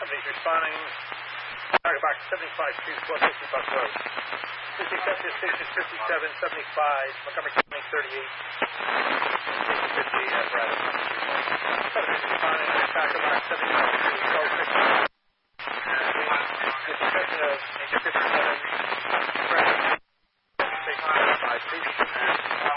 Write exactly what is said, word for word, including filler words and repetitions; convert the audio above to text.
Company's responding. Target box seventy-five two, four fifty Buck Road. fifty Center Station fifty-seven seventy-five, Montgomery County thirty-eight. fifty apparatus. Company's responding. Target box seventy-five two, four fifty. Intersection of fifty-seven. Station five two.